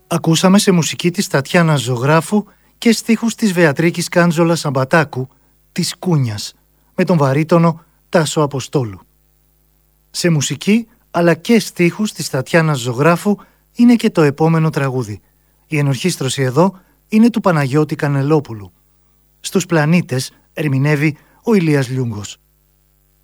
Ακούσαμε σε μουσική της Τατιάνας Ζωγράφου και στίχους της Βεατρίκης Κάντζολας Αμπατάκου, της Κούνιας, με τον βαρύτονο Τάσο Αποστόλου. Σε μουσική αλλά και στίχους της Τατιάνας Ζωγράφου είναι και το επόμενο τραγούδι. Η ενορχήστρωση εδώ είναι του Παναγιώτη Κανελόπουλου. Στους πλανήτες ερμηνεύει ο Ηλίας Λιούγκος.